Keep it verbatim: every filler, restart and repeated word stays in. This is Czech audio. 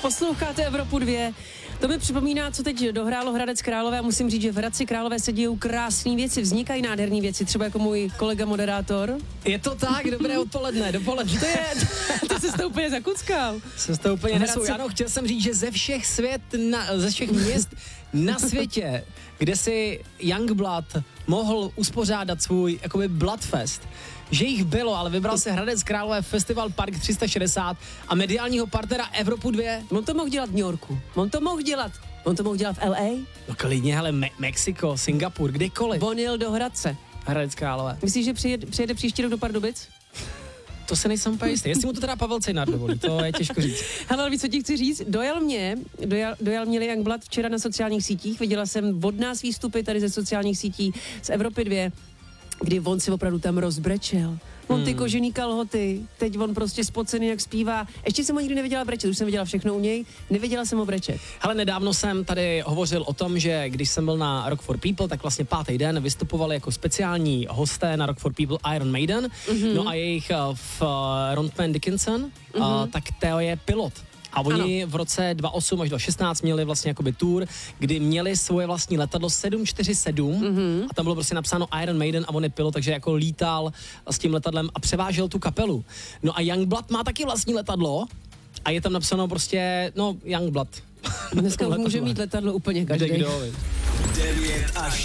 Posloucháte Evropu dva. To mi připomíná, co teď dohrálo Hradec Králové a musím říct, že v Hradci Králové se dějou krásné věci, vznikají nádherné věci, třeba jako můj kolega moderátor. Je to tak, dobré odpoledne, dopoledne. To je, to se to úplně zakuckal. Jsem to úplně Hradci... nesou. Ano, chtěl jsem říct, že ze všech svět, na, ze všech měst na světě, kde si Youngblood mohl uspořádat svůj jakoby Bloodfest, že jich bylo, ale vybral se Hradec Králové Festival Park tři sta šedesát a mediálního partnera Evropu dva. On to mohl dělat v New Yorku, on to mohl dělat, on to mohl dělat v L A. No klidně, hele, Me- Mexiko, Singapur, kdekoliv. On jel do Hradce. Hradec Králové. Myslíš, že přijede, přijede příští rok do Pardubic? To se nejsem úplně jistý. Jestli mu to teda Pavel Cejnar dovolí, to je těžko říct. Hele, ale víš, co ti chci říct? Dojel mě, dojel, dojel mě Youngblood včera na sociálních sítích, viděla jsem od nás výstupy tady ze sociálních sítí z Evropy dva, kdy on si opravdu tam rozbrečel. On ty hmm. kožený kalhoty, teď on prostě spocený, jak zpívá. Ještě jsem ho nikdy neviděla brečet, už jsem viděla všechno u něj, neviděla jsem ho brečet. Hele, nedávno jsem tady hovořil o tom, že když jsem byl na Rock for People, tak vlastně pátý den vystupovali jako speciální hosté na Rock for People Iron Maiden, mm-hmm. no a jejich uh, v uh, Ron Dickinson, mm-hmm. uh, tak Theo je pilot. A oni ano. v roce dva tisíce osm až dva tisíce šestnáct měli vlastně jakoby tour, kdy měli svoje vlastní letadlo sedm čtyři sedm mm-hmm. a tam bylo prostě napsáno Iron Maiden a on je pilot, takže jako lítal s tím letadlem a převážel tu kapelu. No a Youngblood má taky vlastní letadlo a je tam napsáno prostě, no, Youngblood. Dneska už může mít letadlo úplně každý. devět až